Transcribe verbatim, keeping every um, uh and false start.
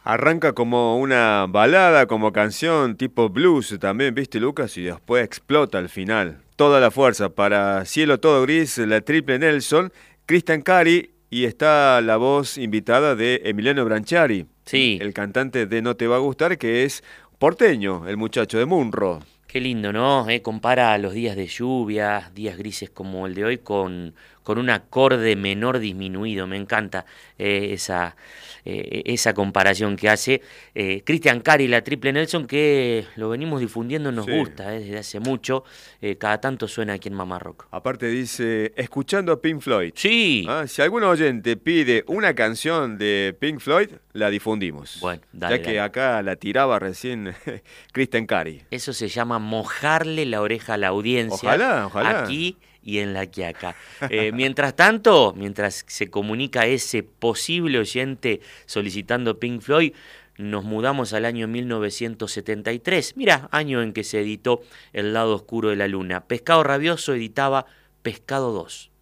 Arranca como una balada, como canción tipo blues también, ¿viste, Lucas? Y después explota al final. Toda la fuerza para Cielo Todo Gris, la Triple Nelson, Cristian Cari y está la voz invitada de Emiliano Branchiari, Sí, el cantante de No Te Va a Gustar, que es porteño, el muchacho de Munro. qué lindo, ¿no? Eh, compara los días de lluvia, días grises como el de hoy, con, con un acorde menor disminuido. Me encanta eh, esa, eh, esa comparación que hace. Eh, Cristian Cari, la Triple Nelson, que lo venimos difundiendo, nos Sí. gusta eh, desde hace mucho. Eh, cada tanto suena aquí en Mamá Rock. Aparte dice, escuchando a Pink Floyd. Sí, Ah, si algún oyente pide una canción de Pink Floyd, la difundimos. bueno, Ya dale, que dale. acá la tiraba recién Kristen Cari. Eso se llama mojarle la oreja a la audiencia, Ojalá, ojalá. aquí y en la Quiaca. Eh, mientras tanto, mientras se comunica ese posible oyente solicitando Pink Floyd, nos mudamos al año mil novecientos setenta y tres. Mira, año en que se editó El lado oscuro de la luna. Pescado Rabioso editaba Pescado dos.